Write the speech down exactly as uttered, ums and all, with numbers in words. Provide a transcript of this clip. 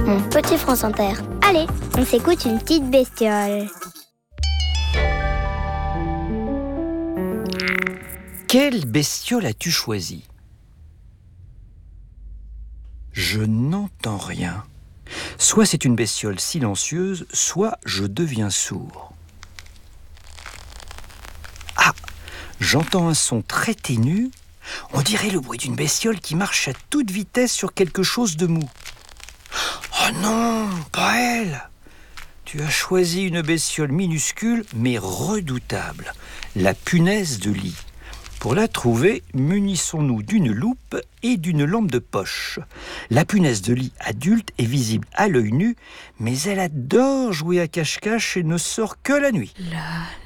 mon petit France Inter. Allez, on s'écoute une petite bestiole. Quelle bestiole as-tu choisi ? Je n'entends rien. Soit c'est une bestiole silencieuse, soit je deviens sourd. Ah, j'entends un son très ténu. On dirait le bruit d'une bestiole qui marche à toute vitesse sur quelque chose de mou. Oh non, pas elle! Tu as choisi une bestiole minuscule mais redoutable, la punaise de lit. Pour la trouver, munissons-nous d'une loupe et d'une lampe de poche. La punaise de lit adulte est visible à l'œil nu, mais elle adore jouer à cache-cache et ne sort que la nuit. La